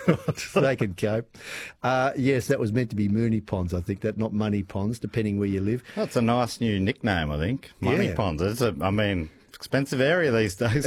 They can cope. Yes, that was meant to be Mooney Ponds, I think, that not Money Ponds, depending where you live. That's a nice new nickname, I think. Money Yeah. Ponds. Expensive area these days.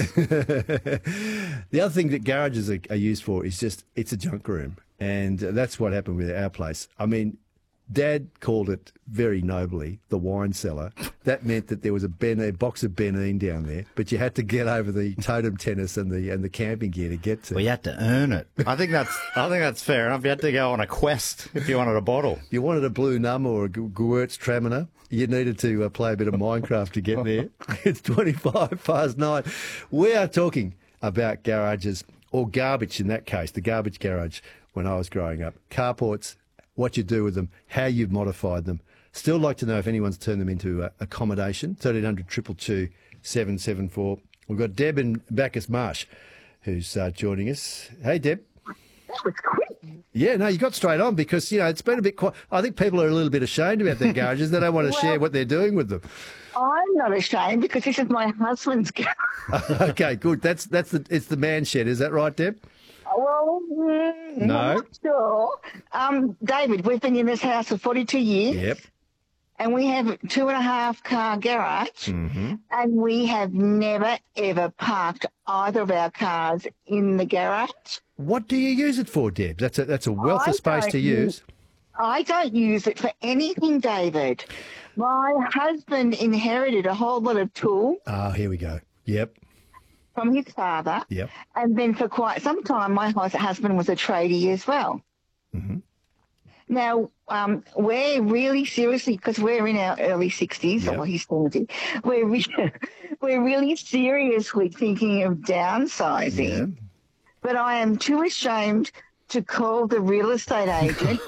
The other thing that garages are used for is just, it's a junk room. And that's what happened with our place. I mean, Dad called it very nobly the wine cellar. That meant that there was a box of Benine down there, but you had to get over the totem tennis and the camping gear to get to. Well, you had to earn it. I think that's fair enough. You had to go on a quest if you wanted a bottle. If you wanted a Blue Num or a Gewurz Traminer, you needed to play a bit of Minecraft to get there. It's 9:25. We are talking about garages, or garbage in that case, the garbage garage when I was growing up. Carports, what you do with them, how you've modified them. Still like to know if anyone's turned them into accommodation. 1300 222 774. We've got Deb in Bacchus Marsh who's joining us. Hey, Deb. That was quick. Yeah, no, you got straight on because, it's been a bit quiet. I think people are a little bit ashamed about their garages. They don't want to share what they're doing with them. I'm not ashamed because this is my husband's garage. Okay, good. It's the man shed. Is that right, Deb? Well, No. I'm not sure. David, we've been in this house for 42 years. Yep. And we have a 2.5 car garage. Mm-hmm. And we have never, ever parked either of our cars in the garage. What do you use it for, Deb? That's a wealth of space to use. I don't use it for anything, David. My husband inherited a whole lot of tools Oh, here we go. Yep. from his father. Yep. And then for quite some time, my husband was a tradie as well. Mm-hmm. Now, we're really seriously, because we're in our early 60s, Yep. or he's 40, we're really seriously thinking of downsizing. Yeah. But I am too ashamed to call the real estate agent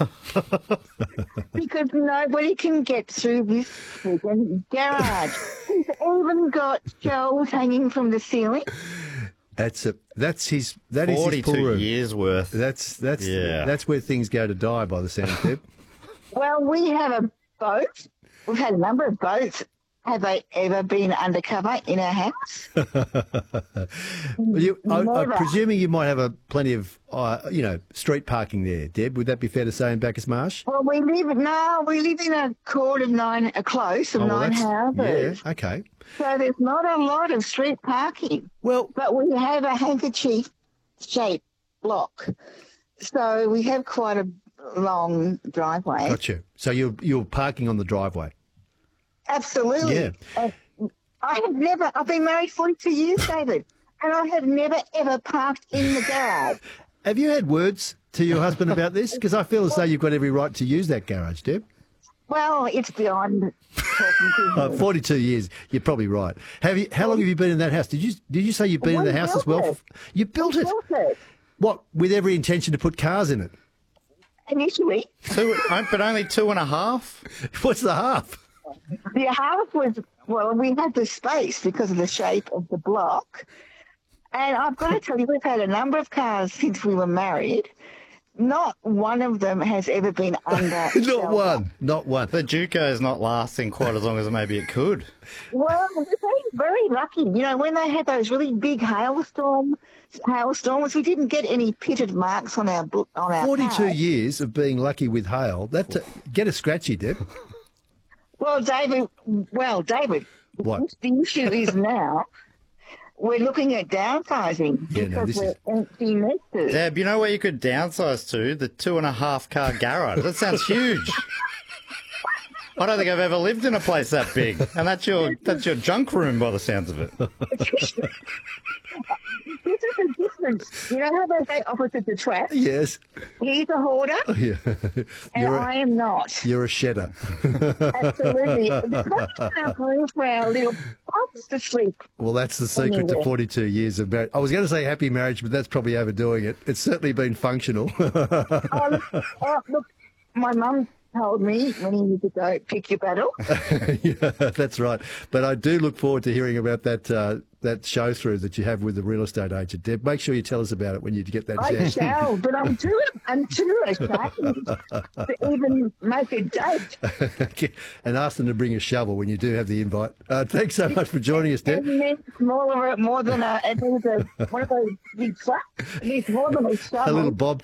because nobody can get through this friggin' garage. He's even got shelves hanging from the ceiling. That is his pool 42 room. years worth. That's Yeah. that's where things go to die by the sound of it. Well, we have a boat. We've had a number of boats. Have they ever been undercover in our house? I'm Never. presuming you might have plenty of street parking there, Deb. Would that be fair to say in Bacchus Marsh? Well, we live in a court of a close of nine houses. Yeah, okay. So there's not a lot of street parking. Well, But we have a handkerchief-shaped block. So we have quite a long driveway. gotcha. So you're parking on the driveway. Absolutely. Yeah. I've been married 42 years, David, and I have never, ever parked in the garage. Have you had words to your husband about this? Because I feel as though you've got every right to use that garage, Deb. Well, it's beyond talking to him. 42 years. You're probably right. How long have you been in that house? Did you say you've been in the house as well? built it. You built it. Built it. What? With every intention to put cars in it? Initially, But only 2.5? What's the half? the house was, we had the space because of the shape of the block. And I've got to tell you, we've had a number of cars since we were married. Not one of them has ever been under. Not one. The Duco is not lasting quite as long as maybe it could. Well, we're very lucky. When they had those really big hailstorms, we didn't get any pitted marks on our 42 car. years of being lucky with hail. Get a scratchy, Deb. Well, David, What? the issue is now we're looking at downsizing Yeah, no, because this we're empty nesters. Deb, you know where you could downsize to? The 2.5 car garage. That sounds huge. I don't think I've ever lived in a place that big. And that's your junk room by the sounds of it. This is the difference. You know how they say opposite attract? Yes. He's a hoarder, Yeah. and I am not. You're a shedder. Absolutely. There's not enough room for our little pups to sleep. Well, that's the secret to 42 years of marriage. I was going to say happy marriage, but that's probably overdoing it. It's certainly been functional. Look, my mum told me many years ago, pick your battle. Yeah, that's right. But I do look forward to hearing about that show through that you have with the real estate agent, Deb. Make sure you tell us about it when you get that I chance. shall, but I'm too ashamed to even make a date. And ask them to bring a shovel when you do have the invite. Thanks so much for joining us, Deb. It needs more than one of those big trucks. It needs more than a shovel. A little bobcat.